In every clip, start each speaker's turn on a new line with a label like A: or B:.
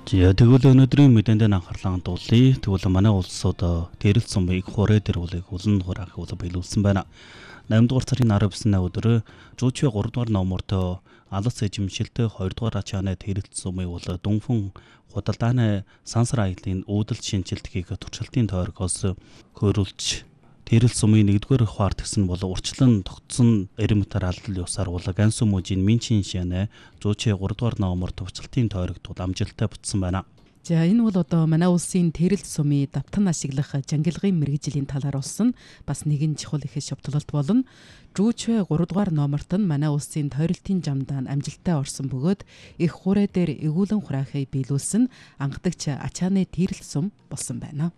A: Тэгвэл өнөөдрийн мэдээнд анхаарлаа хандуулъя. Тэгвэл манай улсууд тэрэл сумыг хурээ дэрүүлэг улан хураахыг биелүүлсэн байна. 8 дугаар сарын 19-ний өдөр Жуучвэ 3 дугаар номерт алс эжимшилтэй 2 дугаар ачааны тэрэл сумыг дүнфэн худалдааны сансар аяллын үүдэлт шинжилт хийх туршилтын тойрогоос хөрвүүлж тэрэл сумын 1-р хуваарт гэсэн урьдчилан тогтсон эрмэтэр алдал ёсаар Гансү мужийн Минчин шанаа Жуучвэ 3 дугаар номерт туршилтын тойрогт амжилттай бүтсэн байна.
B: За энэ бол манай улсын тэрэл сумын давтан ашиглах жангилгын мэргэжлийн талаар болсон бас нэгэн чухал их шавтгалт болно. Жуучвэ 3 дугаар номерт нь манай улсын тойролтын жамдаан амжилттай орсон бөгөөд их хурээ дээр эгүүлэн хураахыг биелүүлсэн анхдагч ачааны тэрэл сум болсон байна.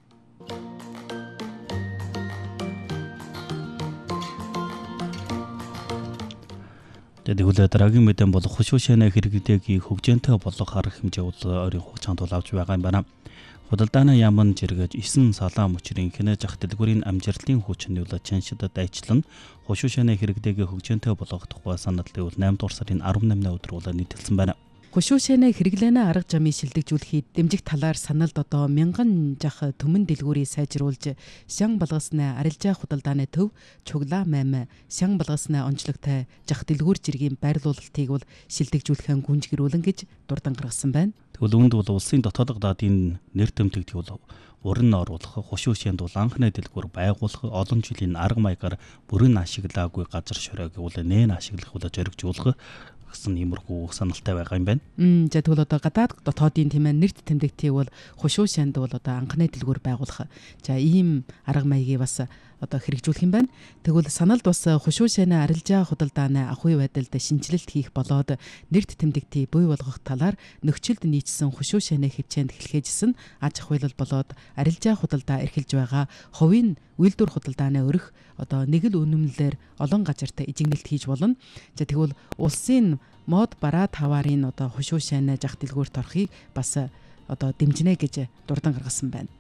A: Тэгвэл дараагийн мэдэн болох хушуу шанаа хэрэглэдэг хөгжөөнтэй болох арга хэмжээ ойрын хугацаанд авч байгаа юм байна. Худалдааны яамн жиргэж 9 салаа мөчрийн хинэ жах дэлгүүрийн амжилтын хүчний чаншид дайчлан хушуу шанаа хэрэглэдэг хөгжөөнтэй болох тухай санал дэвэл 8 дугаар сарын 18-ны өдөр нийтэлсэн байна.
B: Хушуу шанаа хэрэглэнэ арга замыг шилдэгжүүлэхэд дэмжих талаар саналд 1000 жах төмөн дэлгүүрийг сайжруулж шан балгасны арилжаа худалдааны төв чуглаа 8 шан балгасны онцлогтой жах дэлгүүр жиргийн байрлуулалтыг шилдэгжүүлэхэн гүнжгэрүүлэн гэж дурдан гаргасан байна.
A: Тэгвэл үүнд улсын дотоодох даадын нэр томтыг уран оруулах хушуу шанд анхны дэлгүүр байгуулах олон жилийн арга маягаар бүрэн ашиглаагүй газар шороог нээн ашиглах зоригжуулах гэсэн иймэрхүү саналтай байгаа юм байна.
B: За тэгвэл гадаад дотоодын нэрт тэмдэгтийг хушуу шанд анхны дэлгүүр байгуулах. За ийм арга маягийг бас хэрэгжүүлэх юм байна. Тэгвэл саналд бас хушуу шанаа арилжаа худалдааны ахуй байдалд шинжилэлт хийх болоод нэрт тэмдэгтийг буй болгох талаар нөхцөлд нийцсэн хушуу шанаа хэмжээнд хэлхээжсэн аж ахуйлал болоод арилжаа худалдаа эрхэлж байгаа хувийн үйлдвэр худалдааны өрх нэг л үнэмлэлээр олон газарт эжигнэлт хийж болно. За тэгвэл улсын мод бараа таварын хушуу шанаа жах дэлгүүрт орохыг бас дэмжинэ гэж дурдан гаргасан байна.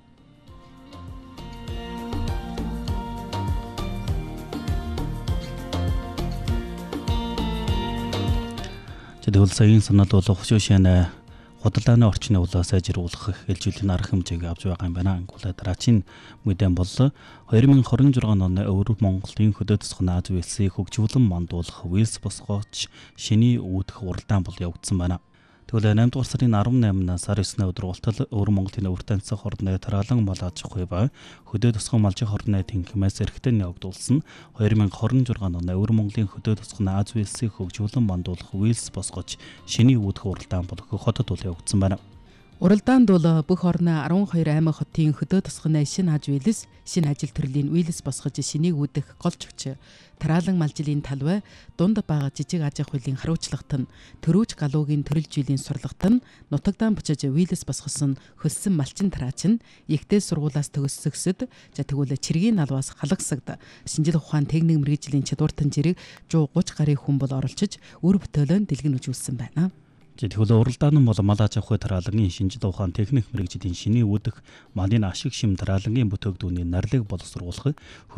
A: Тэгвэл саяын санал хушуу шанаа худалдааны орчны сайжруулах хэлжүүлэн арга хэмжээг авч байгаа юм байна. Дараагийн мэдэн бол 2026 оны Өвөр Монголын хөдөө тосгон Аз Вэлсийг хөгжүүлэн мандуулах Вэлс босгооч шиний үүдэх уралдаан явагдсан байна. Тэгвэл 8 дугаар сарын 18-наас 19-ний өдөр Өвөр Монголын өвөр танцах хорны тараалан мал аж ахуй ба хөдөө тосгон малжих хорны тэнхимээс эрхтэн явагдуулсан 2026 оны Өвөр Монголын хөдөө тосгон Аз Вэлсийг хөгжүүлэн мандуулах Вэлс босгооч шиний үүдэх уралдаан хотод явагдсан байна.
B: Уралдаанд бүх орны 12 аймаг хотын хөдөө тосгоны шинэ Аз Вэлс, шинэ ажил төрлийн Вэлс босгож шинийг үүдэх голчгч тараалан малжилийн талбай дунд бага жижиг аж ахуйлын харуулчлагт нь төрөөж галуугийн төрөл жилийн сурлагт нь нутагдаан бучиж Вэлс босгосон хөлсөн малчин тараач нь ихтэй сургуулаас төгссөксөд тэгвэл чиргийн налваас халагсагд шинжлэх ухаан техник мэргэжлийн чадвартан жирийг 130 гаруй хүн оролцож үр бүтээлөөн дэлгэн үзүүлсэн байна.
A: Тэгвэл уралдаан нь мал аж ахуй тараалангийн шинжлэх ухаан техник мэргэжлийн шиний үүдэх малын ашиг шим тараалангийн бүтээгдэхүүний нарлыг боловсруулах